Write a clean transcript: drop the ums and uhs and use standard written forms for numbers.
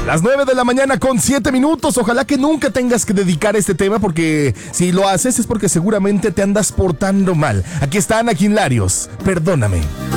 Las 9 de la mañana con 7 minutos. Ojalá que nunca tengas que dedicar este tema, porque si lo haces es porque seguramente te andas portando mal. Aquí está Ana Quinlarios. Perdóname.